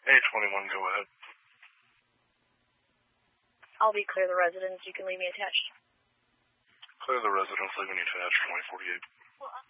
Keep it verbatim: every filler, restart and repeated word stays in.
A twenty-one, go ahead. I'll be clear the residence. You can leave me attached. Clear the residence, leaving you attached, twenty forty-eight.